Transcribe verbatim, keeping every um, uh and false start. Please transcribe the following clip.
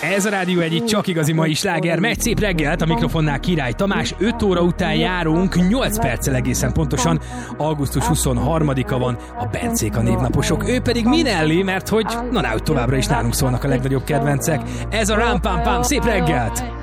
Ez a Rádió egy csak igazi mai sláger. Megy szép reggelt, a mikrofonnál Király Tamás. öt óra után járunk, nyolc perccel egészen pontosan. augusztus huszonharmadika van, a Bencék a névnaposok. Ő pedig Minelli, mert hogy na, na, hogy továbbra is nálunk szólnak a legnagyobb kedvencek. Ez a Ram Pam Pam, szép reggelt!